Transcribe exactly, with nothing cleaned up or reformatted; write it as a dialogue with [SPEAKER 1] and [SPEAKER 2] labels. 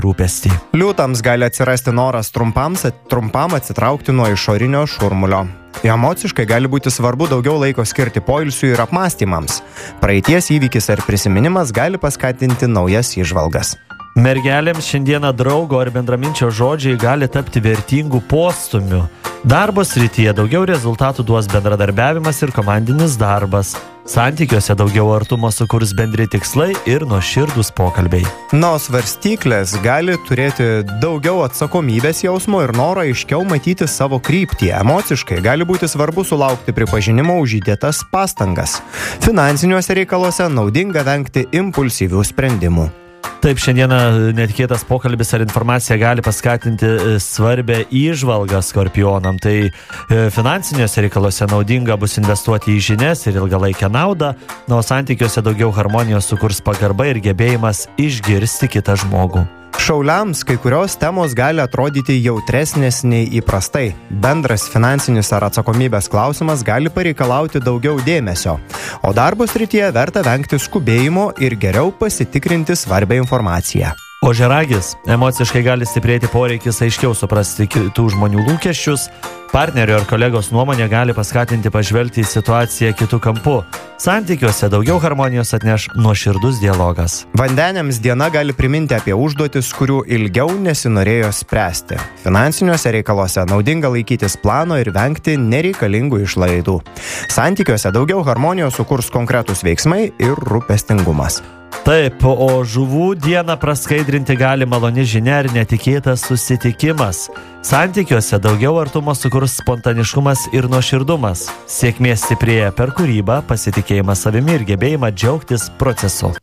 [SPEAKER 1] rūpestį.
[SPEAKER 2] Liūtams gali atsirasti noras trumpam, trumpam atsitraukti nuo išorinio šurmulio. Emociškai gali būti svarbu daugiau laiko skirti poilsiui ir apmąstymams. Praeities įvykis ar prisiminimas gali paskatinti naujas įžvalgas.
[SPEAKER 1] Mergelėms šiandieną draugo ar bendraminčio žodžiai gali tapti vertingų postumių. Darbo srityje daugiau rezultatų duos bendradarbiavimas ir komandinis darbas. Santykiuose daugiau artumo sukurs bendri tikslai ir nuoširdūs pokalbiai.
[SPEAKER 2] Na, o svarstyklės gali turėti daugiau atsakomybės jausmo ir noro aiškiau matyti savo kryptį. Emociškai gali būti svarbu sulaukti pripažinimo už įdėtas pastangas. Finansiniuose reikaluose naudinga vengti impulsyvių sprendimų.
[SPEAKER 1] Taip, šiandieną netikėtas pokalbis ar informacija gali paskatinti svarbę įžvalgą skorpionam. Tai finansiniuose reikaluose naudinga bus investuoti į žinias ir ilgalaikę naudą, na, o santykiuose daugiau harmonijos sukurs pagarba ir gebėjimas išgirsti kitą žmogų.
[SPEAKER 2] Šauliams kai kurios temos gali atrodyti jautresnės nei įprastai. Bendras finansinis ar atsakomybės klausimas gali pareikalauti daugiau dėmesio, o darbo srityje verta vengti skubėjimo ir geriau pasitikrinti svarbią informaciją.
[SPEAKER 1] Ožiaragis, emociškai gali stiprėti poreikis aiškiau suprasti kitų žmonių lūkesčius, partnerio ar kolegos nuomonė gali paskatinti pažvelgti į situaciją kitų kampų. Santykiuose daugiau harmonijos atneš nuoširdus dialogas.
[SPEAKER 2] Vandeniams diena gali priminti apie užduotis, kurių ilgiau nesinorėjo spręsti. Finansiniuose reikaluose naudinga laikytis plano ir vengti nereikalingų išlaidų. Santykiuose daugiau harmonijos sukurs konkretūs veiksmai ir rūpestingumas.
[SPEAKER 1] Taip, o žuvų dieną praskaidrinti gali maloni žinia ir netikėtas susitikimas. Santykiuose daugiau artumo sukurs spontaniškumas ir nuoširdumas. Sėkmė stiprėja per kūrybą, pasitikėjimą savimi ir gebėjimą džiaugtis procesu.